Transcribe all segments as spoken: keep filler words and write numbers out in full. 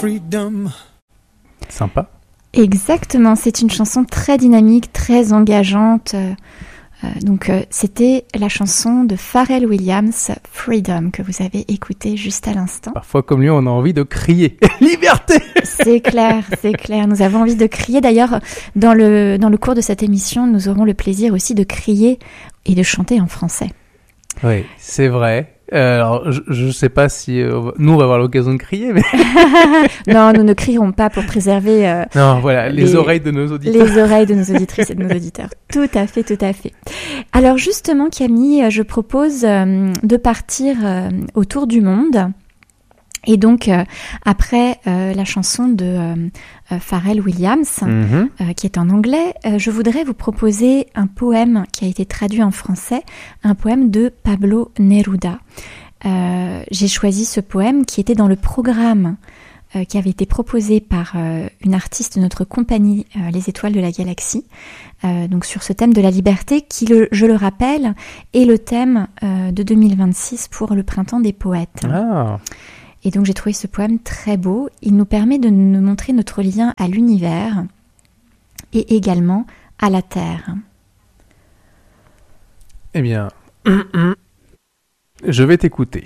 freedom. Sympa. Exactement, c'est une chanson très dynamique, très engageante. Euh, donc euh, c'était la chanson de Pharrell Williams, Freedom, que vous avez écoutée juste à l'instant. Parfois, comme lui, on a envie de crier « Liberté !» C'est clair, c'est clair. Nous avons envie de crier. D'ailleurs, dans le, dans le cours de cette émission, nous aurons le plaisir aussi de crier et de chanter en français. Oui, c'est vrai. Euh, alors, je ne sais pas si euh, nous, on va avoir l'occasion de crier, mais... Non, nous ne crierons pas pour préserver euh, non, voilà, les, les oreilles de nos auditeurs. Les oreilles de nos auditrices et de nos auditeurs. Tout à fait, tout à fait. Alors justement, Camille, je propose euh, de partir euh, autour du monde. Et donc, euh, après euh, la chanson de euh, Pharrell Williams, mm-hmm. euh, qui est en anglais, euh, je voudrais vous proposer un poème qui a été traduit en français, un poème de Pablo Neruda. Euh, j'ai choisi ce poème qui était dans le programme euh, qui avait été proposé par euh, une artiste de notre compagnie, euh, Les Étoiles de la Galaxie, euh, donc sur ce thème de la liberté, qui, le, je le rappelle, est le thème euh, de deux mille vingt-six pour le Printemps des Poètes. Ah. Et donc j'ai trouvé ce poème très beau. Il nous permet de nous montrer notre lien à l'univers et également à la Terre. Eh bien, je vais t'écouter.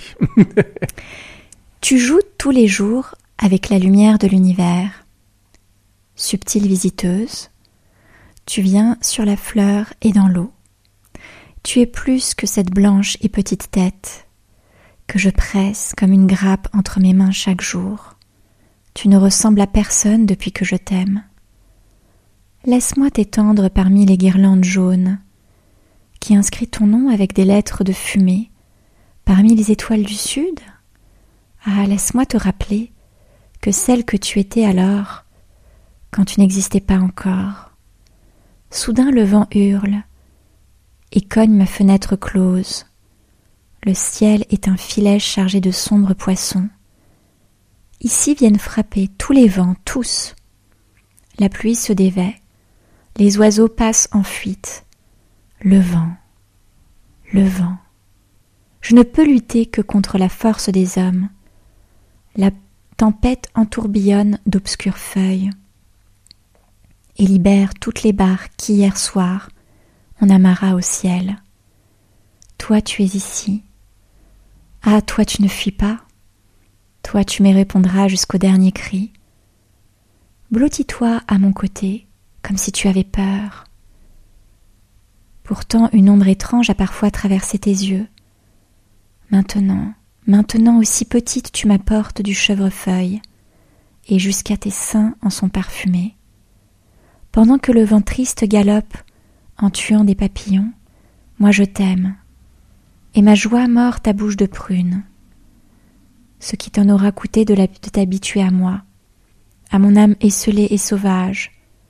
Tu joues tous les jours avec la lumière de l'univers. Subtile visiteuse, tu viens sur la fleur et dans l'eau. Tu es plus que cette blanche et petite tête que je presse comme une grappe entre mes mains chaque jour. Tu ne ressembles à personne depuis que je t'aime. Laisse-moi t'étendre parmi les guirlandes jaunes, qui inscrit ton nom avec des lettres de fumée, parmi les étoiles du sud. Ah, laisse-moi te rappeler que celle que tu étais alors, quand tu n'existais pas encore. Soudain le vent hurle et cogne ma fenêtre close. Le ciel est un filet chargé de sombres poissons. Ici viennent frapper tous les vents, tous. La pluie se dévait, les oiseaux passent en fuite. Le vent, le vent. Je ne peux lutter que contre la force des hommes. La tempête entourbillonne d'obscures feuilles et libère toutes les barques qu'hier soir on amarra au ciel. Toi tu es ici. Ah, toi tu ne fuis pas, toi tu me répondras jusqu'au dernier cri. Blottis-toi à mon côté, comme si tu avais peur. Pourtant une ombre étrange a parfois traversé tes yeux. Maintenant, maintenant aussi petite tu m'apportes du chevrefeuille, et jusqu'à tes seins en sont parfumés. Pendant que le vent triste galope, en tuant des papillons, moi je t'aime. Et ma joie mord ta bouche de prune. Ce qui t'en aura coûté de, la, de t'habituer à moi, à mon âme esselée et sauvage,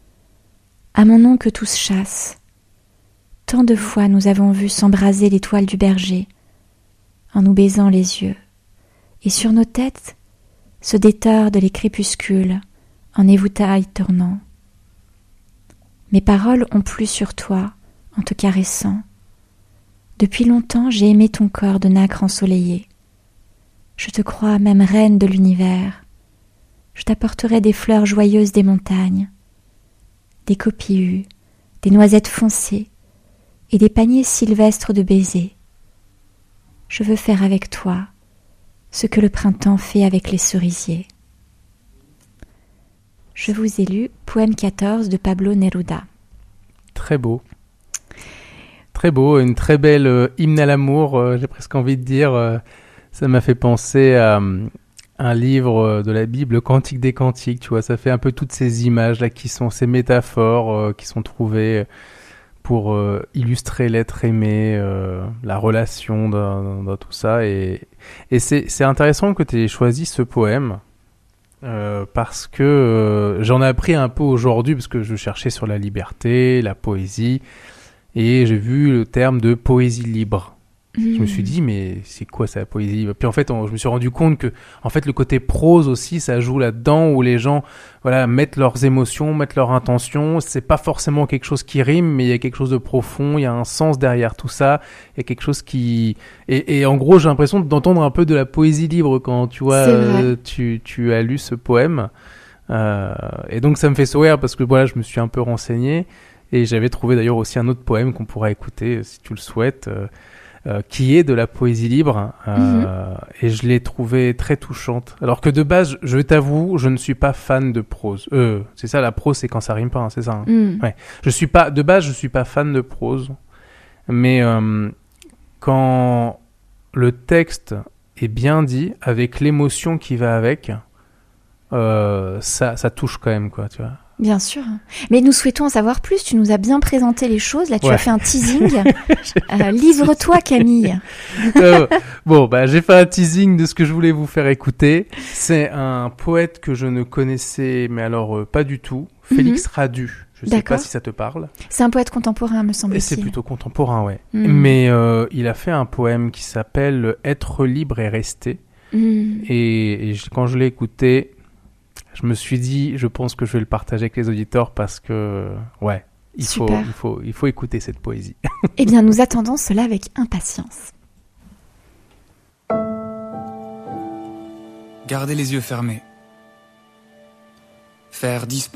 à mon nom que tous chassent. Tant de fois nous avons vu s'embraser l'étoile du berger, en nous baisant les yeux, et sur nos têtes se détordent les crépuscules en éventail tournant. Mes paroles ont plu sur toi en te caressant. Depuis longtemps, j'ai aimé ton corps de nacre ensoleillé. Je te crois même reine de l'univers. Je t'apporterai des fleurs joyeuses des montagnes, des copihues, des noisettes foncées et des paniers sylvestres de baisers. Je veux faire avec toi ce que le printemps fait avec les cerisiers. Je vous ai lu Poème quatorze de Pablo Neruda. Très beau. Très beau, une très belle euh, hymne à l'amour, euh, j'ai presque envie de dire. Euh, ça m'a fait penser à euh, un livre euh, de la Bible, Cantique des Cantiques, tu vois. Ça fait un peu toutes ces images là qui sont ces métaphores euh, qui sont trouvées pour euh, illustrer l'être aimé, euh, la relation dans, dans tout ça. Et, et c'est, c'est intéressant que tu aies choisi ce poème. Euh, parce que euh, j'en ai appris un peu aujourd'hui, parce que je cherchais sur la liberté, la poésie, et j'ai vu le terme de poésie libre. Je me suis dit, mais c'est quoi ça, la poésie libre? Puis en fait, on, je me suis rendu compte que, en fait, le côté prose aussi, ça joue là-dedans, où les gens, voilà, mettent leurs émotions, mettent leurs intentions. C'est pas forcément quelque chose qui rime, mais il y a quelque chose de profond, il y a un sens derrière tout ça. Il y a quelque chose qui... Et, et en gros, j'ai l'impression d'entendre un peu de la poésie libre quand, tu vois, euh, tu, tu as lu ce poème. Euh, et donc, ça me fait sourire parce que, voilà, je me suis un peu renseigné. Et j'avais trouvé d'ailleurs aussi un autre poème qu'on pourra écouter, si tu le souhaites, euh, Euh, qui est de la poésie libre, euh, mm-hmm. et je l'ai trouvée très touchante. Alors que de base, je t'avoue, je ne suis pas fan de prose. Euh, c'est ça, la prose, c'est quand ça rime pas, hein, c'est ça. Hein. Mm. Ouais. Je suis pas, de base, je suis pas fan de prose, mais euh, quand le texte est bien dit, avec l'émotion qui va avec, euh, ça, ça touche quand même, quoi, tu vois. Bien sûr. Mais nous souhaitons en savoir plus. Tu nous as bien présenté les choses. Là, tu ouais. as fait un teasing. euh, livre-toi, Camille. euh, bon, bah, j'ai fait un teasing de ce que je voulais vous faire écouter. C'est un poète que je ne connaissais, mais alors euh, pas du tout. Félix mm-hmm. Radu. Je sais pas si ça te parle. C'est un poète contemporain, me semble-t-il. C'est plutôt contemporain, ouais. Mm. Mais euh, il a fait un poème qui s'appelle « Être libre et rester mm. ». Et, et je, quand je l'ai écouté... Je me suis dit, je pense que je vais le partager avec les auditeurs parce que, ouais, il faut, il faut, il faut écouter cette poésie. Eh bien, nous attendons cela avec impatience. Gardez les yeux fermés. Faire disparaître